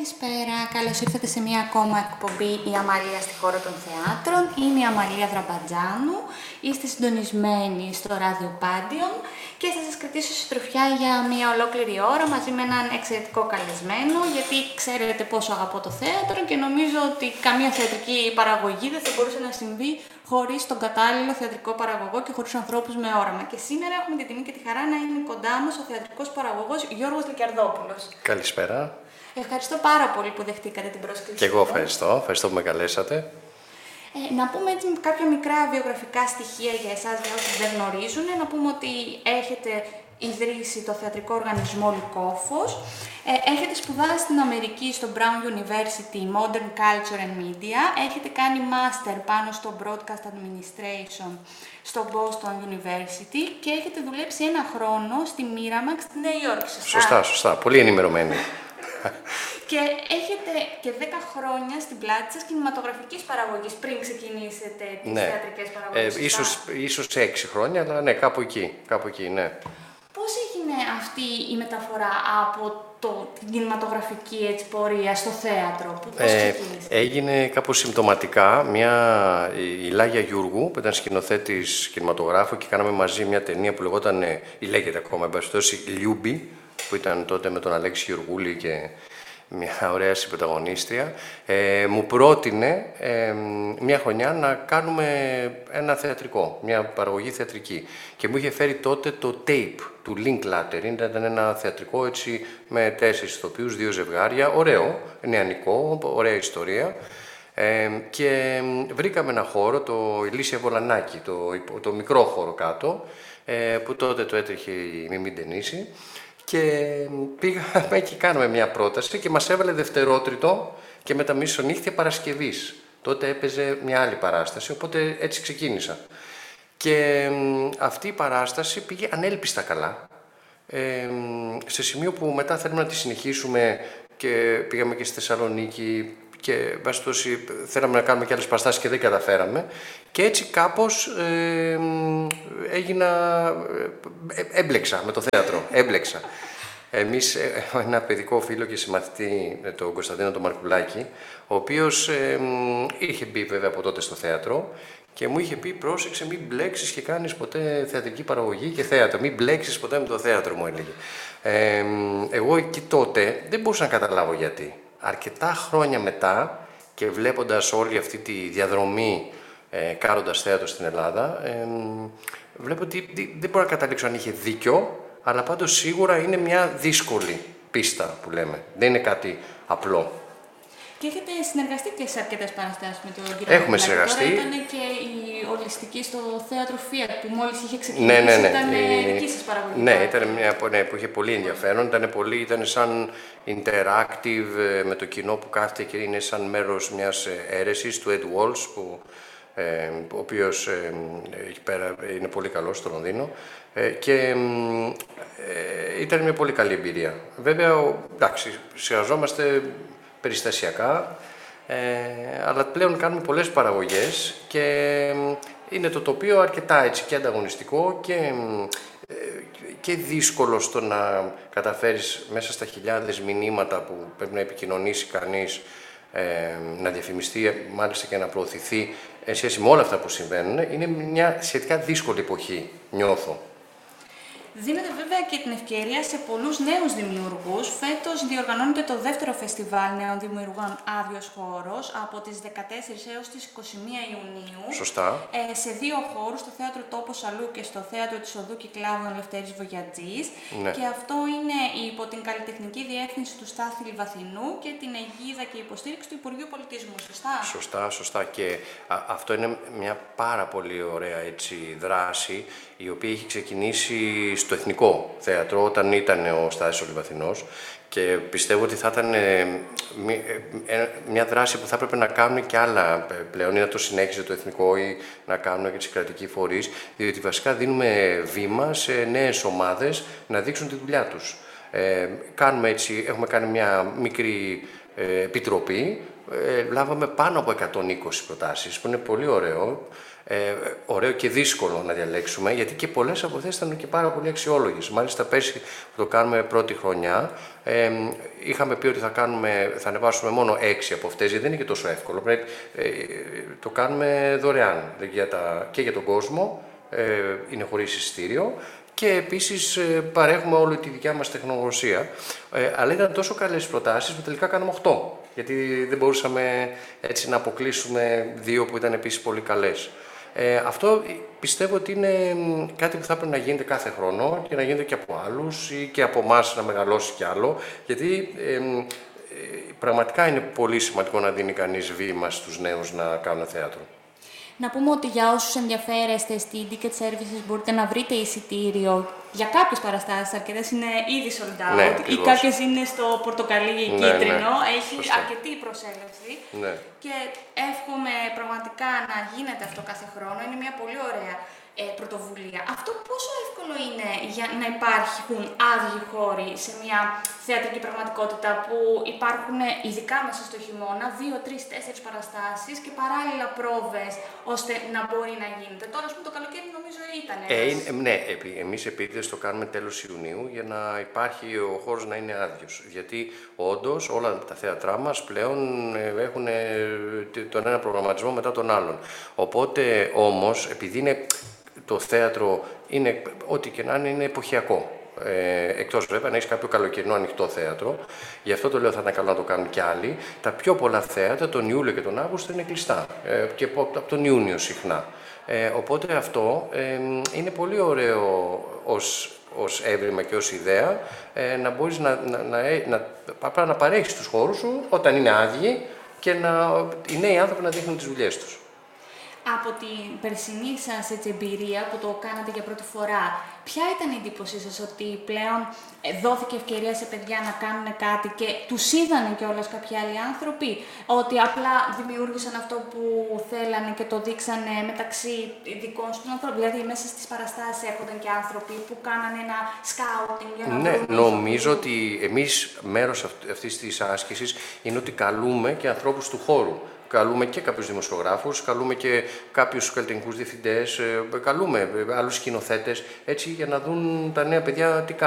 Καλησπέρα, καλώς ήρθατε σε μία ακόμα εκπομπή «Η Αμαλία στη χώρα των θεάτρων». Είμαι η Αμαλία Δραμπατζάνου, είστε συντονισμένοι στο ράδιο Πάντιον και θα σας κρατήσω συντροφιά για μία ολόκληρη ώρα μαζί με έναν εξαιρετικό καλεσμένο, γιατί ξέρετε πόσο αγαπώ το θέατρο και νομίζω ότι καμία θεατρική παραγωγή δεν θα μπορούσε να συμβεί χωρίς τον κατάλληλο θεατρικό παραγωγό και χωρίς ανθρώπους με όραμα. Και σήμερα έχουμε την τιμή και τη χαρά να είναι κοντά μας ο θεατρικός παραγωγός Γιώργος Λυκιαρδόπουλος. Καλησπέρα. Ευχαριστώ πάρα πολύ που δεχτήκατε την πρόσκληση. Και εγώ ευχαριστώ που με καλέσατε. Να πούμε έτσι κάποια μικρά βιογραφικά στοιχεία για εσάς, για όσους δεν γνωρίζουν. Να πούμε ότι έχετε ιδρύσει το θεατρικό οργανισμό Λυκόφος. Έχετε σπουδάσει στην Αμερική στο Brown University Modern Culture and Media. Έχετε κάνει master πάνω στο Broadcast Administration στο Boston University και έχετε δουλέψει ένα χρόνο στη Miramax στη Νέα Υόρκη. Σωστά. Πολύ ενημερωμένη. Και έχετε και 10 χρόνια στην πλάτη σας κινηματογραφικής παραγωγής πριν ξεκινήσετε τις θεατρικές παραγωγές. Ίσως 6 χρόνια, αλλά ναι, κάπου εκεί, ναι. Πώς έγινε αυτή η μεταφορά από την κινηματογραφική έτσι, πορεία στο θέατρο, πώς ξεκίνησε? Έγινε κάπως συμπτωματικά. Η Λάγια Γιούργου, που ήταν σκηνοθέτης κινηματογράφου και κάναμε μαζί μια ταινία που λεγόταν, ή λέγεται ακόμα, Λιούμπι, που ήταν τότε με τον Αλέξη Γεωργούλη και μια ωραία συμπροταγωνίστρια, μου πρότεινε μια χρονιά να κάνουμε ένα θεατρικό, μια παραγωγή θεατρική. Και μου είχε φέρει τότε το tape του Linklater. Ήταν ένα θεατρικό έτσι με 4 ηθοποιούς, 2 ζευγάρια, ωραίο, νεανικό, ωραία ιστορία. Και βρήκαμε ένα χώρο, το Ηλίσια Βολανάκη, το μικρό χώρο κάτω, που τότε το έτρεχε η Μιμή Ντενίση. Και πήγαμε και κάναμε μια πρόταση και μας έβαλε δευτερότριτο και με τα μισονύχτια Παρασκευής. Τότε έπαιζε μια άλλη παράσταση, οπότε έτσι ξεκίνησα. Και αυτή η παράσταση πήγε ανέλπιστα καλά, σε σημείο που μετά θέλουμε να τη συνεχίσουμε και πήγαμε και στη Θεσσαλονίκη και θέλαμε να κάνουμε και άλλες παραστάσεις και δεν καταφέραμε. Και έτσι κάπως έμπλεξα με το θέατρο, Εμείς, ένα παιδικό φίλο και συμμαθητή, τον Κωνσταντίνο τον Μαρκουλάκη, ο οποίος είχε μπει βέβαια από τότε στο θέατρο και μου είχε πει: πρόσεξε, μην μπλέξεις και κάνεις ποτέ θεατρική παραγωγή και θέατρο. Μην μπλέξεις ποτέ με το θέατρο, μου έλεγε. Εγώ εκεί τότε δεν μπορούσα να καταλάβω γιατί. Αρκετά χρόνια μετά και βλέποντας όλη αυτή τη διαδρομή κάνοντας θέατρο στην Ελλάδα, βλέπω ότι δεν μπορώ να καταλήξω αν είχε δίκιο, αλλά πάντως σίγουρα είναι μια δύσκολη πίστα που λέμε. Δεν είναι κάτι απλό. Και έχετε συνεργαστεί και σε αρκετές παραστάσεις με τον κύριο Έχουμε συνεργαστεί. Τώρα ήταν και η ολιστική στο θέατρο Fiat που μόλις είχε ξεκινήσει. Ναι. Ήταν δική σας παραγωγή. Ναι, ήταν μια που είχε πολύ ενδιαφέρον. Ήταν σαν interactive με το κοινό που κάθεται και είναι σαν μέρος μιας αίρεσης του Ed Walsh, ο οποίος εκεί πέρα είναι πολύ καλός στο Λονδίνο. Και ήταν μια πολύ καλή εμπειρία. Βέβαια, εντάξει, συνεργαζόμαστε περιστασιακά, αλλά πλέον κάνουμε πολλές παραγωγές και είναι το τοπίο αρκετά έτσι και ανταγωνιστικό και δύσκολο στο να καταφέρεις μέσα στα χιλιάδες μηνύματα που πρέπει να επικοινωνήσει κανείς, να διαφημιστεί μάλιστα και να προωθηθεί εν σχέση με όλα αυτά που συμβαίνουν. Είναι μια σχετικά δύσκολη εποχή, νιώθω. Δίνετε βέβαια και την ευκαιρία σε πολλούς νέους δημιουργούς. Φέτος διοργανώνεται το δεύτερο φεστιβάλ νέων δημιουργών Άδειος Χώρος από τις 14 έως τις 21 Ιουνίου. Σωστά. Σε 2 χώρους, στο Θέατρο Τόπος Αλλού και στο Θέατρο της Οδού Κυκλάδων Λευτέρης Βογιατζής. Ναι. Και αυτό είναι υπό την καλλιτεχνική διεύθυνση του Στάθη Λιβαθινού και την αιγίδα και υποστήριξη του Υπουργείου Πολιτισμού. Σωστά. Και αυτό είναι μια πάρα πολύ ωραία έτσι, δράση, η οποία έχει ξεκινήσει στο Εθνικό Θέατρο όταν ήταν ο Στάθης ο Λιβαθινός και πιστεύω ότι θα ήταν μια δράση που θα έπρεπε να κάνουν και άλλα πλέον ή να το συνέχιζε το Εθνικό ή να κάνουν και τις κρατικοί φορείς, διότι βασικά δίνουμε βήμα σε νέες ομάδες να δείξουν τη δουλειά τους. Έχουμε κάνει μια μικρή επιτροπή, λάβαμε πάνω από 120 προτάσεις, που είναι πολύ ωραίο. Ωραίο και δύσκολο να διαλέξουμε, γιατί και πολλές από αυτές ήταν και πάρα πολύ αξιόλογες. Μάλιστα, πέρσι που το κάνουμε πρώτη χρονιά, είχαμε πει ότι θα ανεβάσουμε μόνο 6 από αυτές, γιατί δεν είναι και τόσο εύκολο. Πρέπει, το κάνουμε δωρεάν και για τον κόσμο, είναι χωρίς εισιτήριο. Και επίσης παρέχουμε όλη τη δικιά μας τεχνογνωσία. Αλλά ήταν τόσο καλές προτάσεις που τελικά κάναμε 8. Γιατί δεν μπορούσαμε έτσι να αποκλείσουμε 2 που ήταν επίσης πολύ καλές. Αυτό πιστεύω ότι είναι κάτι που θα πρέπει να γίνεται κάθε χρόνο και να γίνεται και από άλλους ή και από εμάς να μεγαλώσει κι άλλο. Γιατί πραγματικά είναι πολύ σημαντικό να δίνει κανείς βήμα στους νέους να κάνουν θέατρο. Να πούμε ότι για όσους ενδιαφέρεστε στη Ticket Services μπορείτε να βρείτε εισιτήριο για κάποιες παραστάσεις, αρκετές είναι ήδη sold out, ναι, ή κάποιες είναι στο πορτοκαλί ή κίτρινο, ναι. έχει Σωστά. αρκετή προσέλευση Ναι. και εύχομαι πραγματικά να γίνεται αυτό κάθε χρόνο, είναι μια πολύ ωραία πρωτοβουλία. Αυτό πόσο εύκολο είναι για να υπάρχουν άδειοι χώροι σε μια θεατρική πραγματικότητα που υπάρχουν ειδικά μέσα στο χειμώνα 2, 3, 4 παραστάσεις και παράλληλα πρόβες ώστε να μπορεί να γίνεται. Τώρα, ας πούμε, το καλοκαίρι νομίζω ήταν. Ναι, εμείς επίτηδες το κάνουμε τέλος Ιουνίου για να υπάρχει ο χώρος να είναι άδειος. Γιατί όντως όλα τα θέατρά μας πλέον έχουν τον ένα προγραμματισμό μετά τον άλλον. Οπότε όμως, επειδή είναι το θέατρο είναι, ό,τι και να είναι εποχιακό. Εκτός βέβαια να έχεις κάποιο καλοκαιρινό ανοιχτό θέατρο. Γι' αυτό το λέω, θα είναι καλό να το κάνουν κι άλλοι. Τα πιο πολλά θέατρα τον Ιούλιο και τον Αύγουστο είναι κλειστά. Και από τον Ιούνιο συχνά. Οπότε αυτό είναι πολύ ωραίο ως έβριμα και ως ιδέα να μπορείς να παρέχεις τους χώρους σου όταν είναι άδειοι και οι νέοι άνθρωποι να δείχνουν τις δουλειές τους. Από την περσινή σας εμπειρία που το κάνατε για πρώτη φορά, ποια ήταν η εντύπωσή σας ότι πλέον δόθηκε ευκαιρία σε παιδιά να κάνουν κάτι και τους είδανε κιόλας κάποιοι άλλοι άνθρωποι, ότι απλά δημιούργησαν αυτό που θέλανε και το δείξανε μεταξύ δικών τους ανθρώπων, δηλαδή μέσα στις παραστάσεις έρχονταν και άνθρωποι που κάνανε ένα σκάουτινγκ για να βρουν. Ναι, νομίζω ότι εμείς μέρος αυτής της άσκησης είναι ότι καλούμε και ανθρώπους του χώρου. Καλούμε και κάποιους δημοσιογράφους, καλούμε και κάποιους καλλιτεχνικούς διευθυντές, καλούμε άλλους σκηνοθέτες, έτσι για να δουν τα νέα παιδιά τι κάνουν.